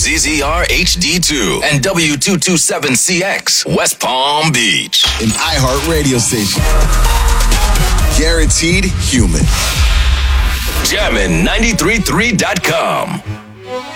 WZZR HD2 and W227CX, West Palm Beach. An iHeart radio station. Guaranteed human. Jammin'93.3.com.